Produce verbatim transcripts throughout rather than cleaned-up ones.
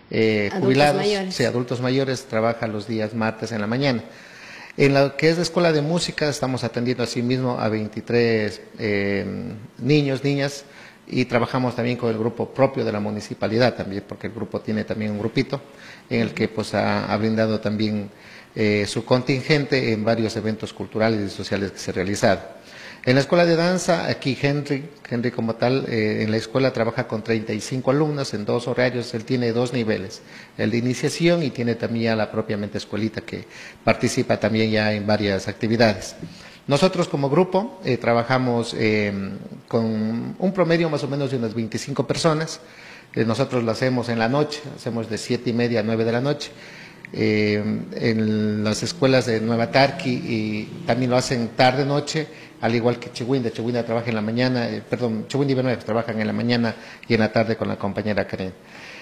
eh, adultos jubilados, mayores. sí, adultos mayores, trabaja los días martes en la mañana. En lo que es la escuela de música, estamos atendiendo asimismo a veintitrés eh, niños, niñas, y trabajamos también con el grupo propio de la municipalidad también, porque el grupo tiene también un grupito en el que pues ha, ha brindado también eh, su contingente en varios eventos culturales y sociales que se realizaron. En la escuela de danza, aquí Henry, Henry como tal, eh, en la escuela trabaja con treinta y cinco alumnos en dos horarios, él tiene dos niveles, el de iniciación y tiene también ya la propiamente escuelita que participa también ya en varias actividades. Nosotros como grupo eh, trabajamos eh, con un promedio más o menos de unas veinticinco personas, eh, nosotros lo hacemos en la noche, hacemos de siete y media a nueve de la noche. Eh, en las escuelas de Nueva Tarqui y también lo hacen tarde-noche, al igual que Chihuinda. Chihuinda trabaja en la mañana, eh, perdón, Chihuinda y Benue trabajan en la mañana y en la tarde con la compañera Karen.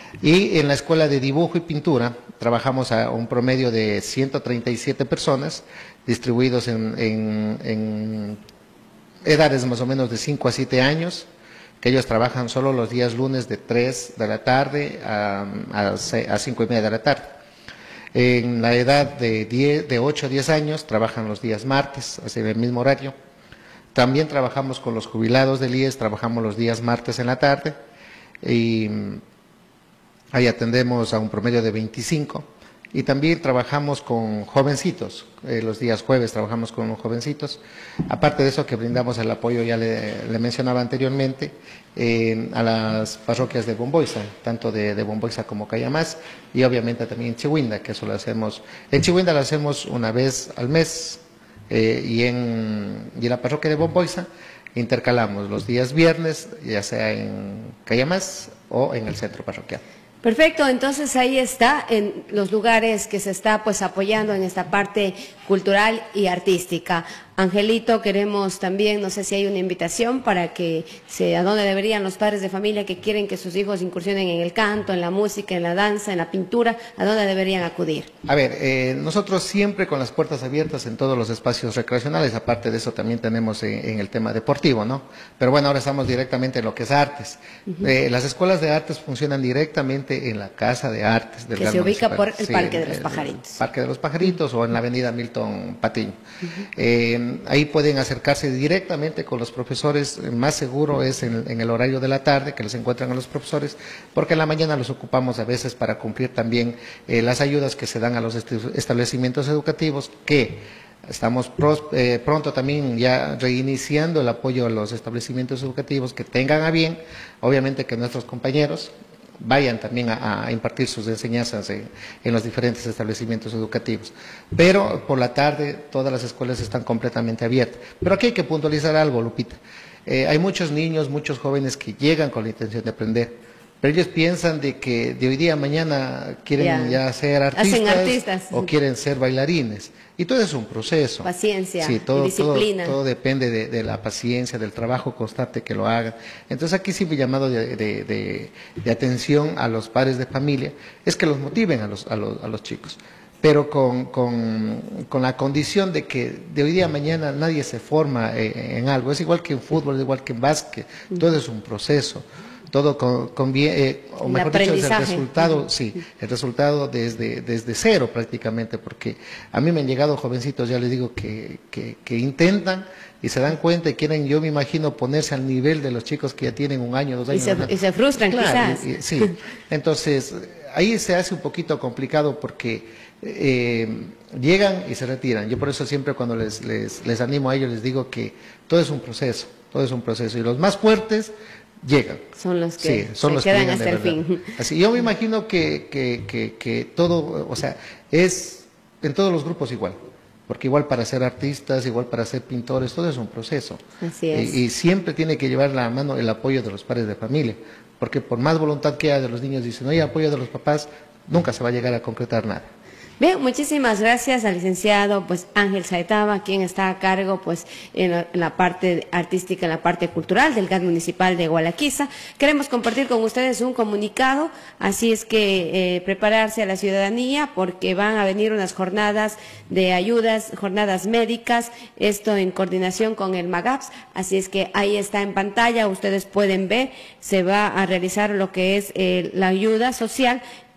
Y en la escuela de dibujo y pintura trabajamos a un promedio de ciento treinta y siete personas, distribuidos en, en, en edades más o menos de cinco a siete años, que ellos trabajan solo los días lunes de tres de la tarde a, a, a cinco y media de la tarde. En la edad de, diez, de ocho a diez años trabajan los días martes, así en el mismo horario. También trabajamos con los jubilados del I E S, trabajamos los días martes en la tarde y ahí atendemos a un promedio de veinticinco. Y también trabajamos con jovencitos, eh, los días jueves trabajamos con los jovencitos. Aparte de eso que brindamos el apoyo, ya le, le mencionaba anteriormente, eh, a las parroquias de Bomboiza, tanto de, de Bomboiza como Cayamás, y obviamente también en Chihuinda, que eso lo hacemos, en Chihuinda lo hacemos una vez al mes, eh, y, en, y en la parroquia de Bomboiza intercalamos los días viernes, ya sea en Cayamás o en el centro parroquial. Perfecto, entonces ahí está, en los lugares que se está pues apoyando en esta parte cultural y artística. Angelito, queremos también, no sé si hay una invitación para que, se, a dónde deberían los padres de familia que quieren que sus hijos incursionen en el canto, en la música, en la danza, en la pintura, a dónde deberían acudir. A ver, eh, nosotros siempre con las puertas abiertas en todos los espacios recreacionales, aparte de eso también tenemos en, en el tema deportivo, ¿no? Pero bueno, ahora estamos directamente en lo que es artes. Uh-huh. eh, las escuelas de artes funcionan directamente en la Casa de Artes del que se ubica por el sí, Parque de los Pajaritos. El Parque de los Pajaritos uh-huh. o en la avenida Milton Patiño. Uh-huh. eh, Ahí pueden acercarse directamente con los profesores, más seguro es en, en el horario de la tarde que les encuentran a los profesores, porque en la mañana los ocupamos a veces para cumplir también eh, las ayudas que se dan a los establecimientos educativos, que estamos pros, eh, pronto también ya reiniciando el apoyo a los establecimientos educativos que tengan a bien, obviamente que nuestros compañeros vayan también a, a impartir sus enseñanzas en, en los diferentes establecimientos educativos. Pero por la tarde todas las escuelas están completamente abiertas. Pero aquí hay que puntualizar algo, Lupita. Eh, hay muchos niños, muchos jóvenes que llegan con la intención de aprender, pero ellos piensan de que de hoy día a mañana quieren ya, ya ser artistas, artistas o quieren ser bailarines. Y todo es un proceso. Paciencia sí, todo, y disciplina. Todo, todo depende de, de la paciencia, del trabajo constante que lo hagan. Entonces aquí sí mi llamado de, de, de, de atención a los padres de familia es que los motiven a los, a los, a los chicos, pero con, con, con la condición de que de hoy día a mañana nadie se forma en, en algo. Es igual que en fútbol, es igual que en básquet, todo es un proceso. Todo con, con bien, eh, o mejor dicho, es el resultado, uh-huh. sí, el resultado desde, desde cero prácticamente, porque a mí me han llegado jovencitos, ya les digo, que, que, que intentan y se dan cuenta y quieren, yo me imagino, ponerse al nivel de los chicos que ya tienen un año, dos años. Y se, y se frustran claro, quizás. Y, y, sí, entonces ahí se hace un poquito complicado porque eh, llegan y se retiran. Yo por eso siempre cuando les, les, les animo a ellos les digo que todo es un proceso, todo es un proceso y los más fuertes llegan. Son los que sí, son se los quedan que hasta el fin. Así, yo me imagino que, que, que, que todo, o sea, es en todos los grupos igual, porque igual para ser artistas, igual para ser pintores, todo es un proceso. Así es. Y, y siempre tiene que llevar la mano el apoyo de los padres de familia, porque por más voluntad que haya de los niños, dicen, no hay apoyo de los papás, nunca se va a llegar a concretar nada. Bien, muchísimas gracias al licenciado pues Ángel Saetaba, quien está a cargo pues en la, en la parte artística, en la parte cultural del G A T municipal de Gualaquiza. Queremos compartir con ustedes un comunicado, así es que eh, prepararse a la ciudadanía porque van a venir unas jornadas de ayudas, jornadas médicas, esto en coordinación con el MAGAPS, así es que ahí está en pantalla, ustedes pueden ver, se va a realizar lo que es eh, la ayuda social